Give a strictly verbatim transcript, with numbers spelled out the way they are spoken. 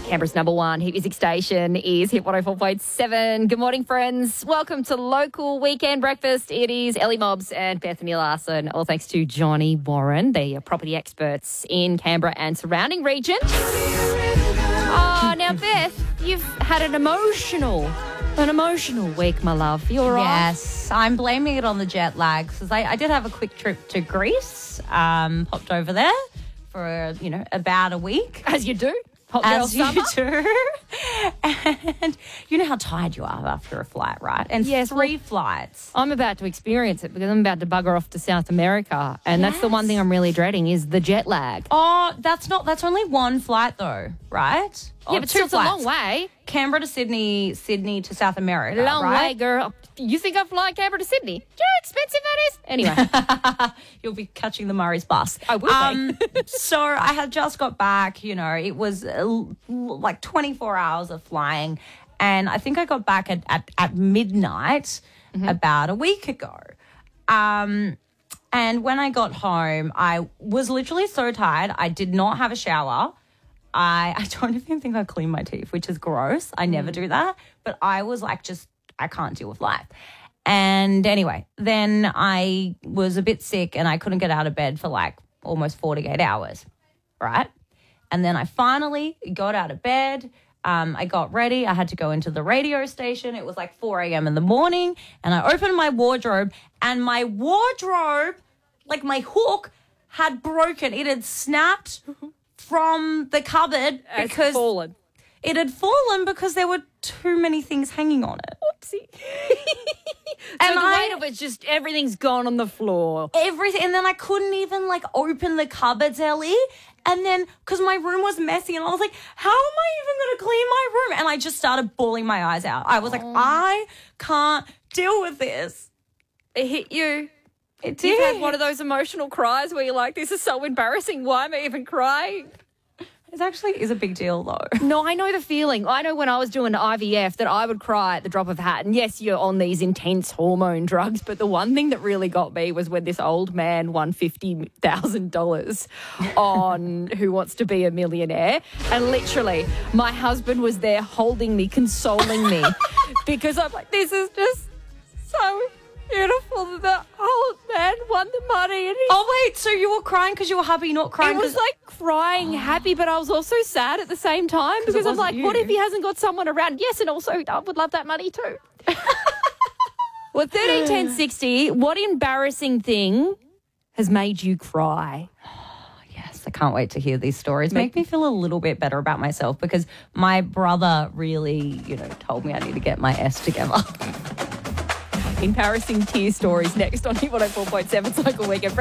Canberra's number one hit music station is Hit one oh four point seven. Good morning, friends. Welcome to Local Weekend Breakfast. It is Ellie Mobbs and Bethany Larson. All thanks to Johnny Warren, the property experts in Canberra and surrounding regions. Oh, now, Beth, you've had an emotional, an emotional week, my love. You all right? Yes, I'm blaming it on the jet lag because I, I did have a quick trip to Greece, um, popped over there for, you know, about a week. As you do. Hot girl As summer. you do. And you know how tired you are after a flight, right? And Yes, three well, flights. I'm about to experience it because I'm about to bugger off to South America. And that's the one thing I'm really dreading is the jet lag. Oh, that's not, that's only one flight though, right? Yeah, Oh, but two still, it's a flights. long way. Canberra to Sydney, Sydney to South America, Long right? way, girl. You think I'm flying Canberra to Sydney? Do you know how expensive that is? Anyway. You'll be catching the Murray's bus. I will um, So I had just got back, you know, it was uh, l- like twenty-four hours of flying. And I think I got back at, at, at midnight Mm-hmm. about a week ago. Um, and when I got home, I was literally so tired. I did not have a shower. I, I don't even think I cleaned my teeth, which is gross. I never do that. But I was like, just, I can't deal with life. And anyway, then I was a bit sick and I couldn't get out of bed for like almost forty-eight hours, right? And then I finally got out of bed. Um, I got ready. I had to go into the radio station. It was like four a.m. in the morning. And I opened my wardrobe and my wardrobe, like my hook, had broken. It had snapped from the cupboard It's because fallen. it had fallen because there were too many things hanging on it. Oopsie. So And the I- weight of it's just everything's gone on the floor. Everything. And then I couldn't even like open the cupboards, Ellie. And then because my room was messy and I was like, how am I even going to clean my room? And I just started bawling my eyes out. I was like, I can't deal with this. It hit you. It You've did. had one of those emotional cries where you're like, this is so embarrassing. Why am I even crying? It actually is a big deal though. No, I know the feeling. I know when I was doing I V F that I would cry at the drop of a hat. And yes, you're on these intense hormone drugs, but the one thing that really got me was when this old man won fifty thousand dollars on Who Wants to Be a Millionaire. And literally, my husband was there holding me, consoling me, because I'm like, this is just so beautiful that the old man won the money. And he Oh, wait. So you were crying because you were happy, not crying? it was 'cause- like crying happy, but I was also sad at the same time because I'm wasn't like, what you. if he hasn't got someone around? Yes, and also I would love that money too. Well, thirteen ten sixty, what embarrassing thing has made you cry? Yes, I can't wait to hear these stories. Make me feel a little bit better about myself because my brother really, you know, told me I need to get my S together. Embarrassing tear stories next on Hit one oh four point seven Local Weekend.